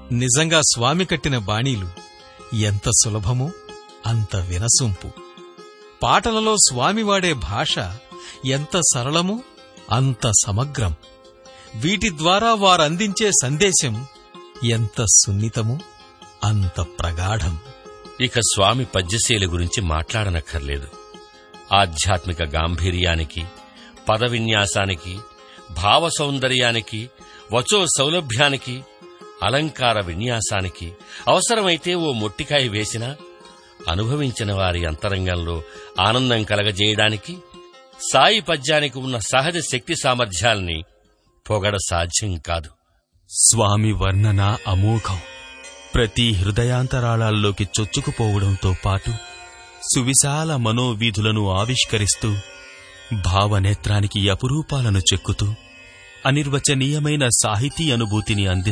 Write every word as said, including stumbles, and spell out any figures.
నిజంగా స్వామి కట్టిన బాణీలు ఎంత సులభమో అంత వినసొంపు. పాటలలో స్వామి వాడే భాష ఎంత సరళమో అంత సమగ్రం. వీటి ద్వారా వారందించే సందేశం ఎంత సున్నితమో అంత ప్రగాఢం. ఇక స్వామి పద్యశైలి గురించి మాట్లాడనక్కర్లేదు. ఆధ్యాత్మిక గాంభీర్యానికి, పద విన్యాసానికి, భావ సౌందర్యానికి, వచో సౌలభ్యానికి, అలంకార విన్యాసానికి అవసరమైతే ఓ మొట్టికాయ వేసినా అనుభవించిన వారి అంతరంగంలో ఆనందం కలగజేయడానికి సాయి పద్యానికి ఉన్న సహజ శక్తి సామర్థ్యాల్ని పొగడ సాధ్యం కాదు. స్వామి వర్ణన అమోఘం. ప్రతి హృదయాంతరాళాల్లోకి చొచ్చుకుపోవడంతో పాటు సువిశాల మనోవీధులను ఆవిష్కరిస్తూ భావనేత్రానికి అపురూపాలను చెక్కుతూ అనిర్వచనీయమైన సాహితీ అనుభూతిని అందిస్తూ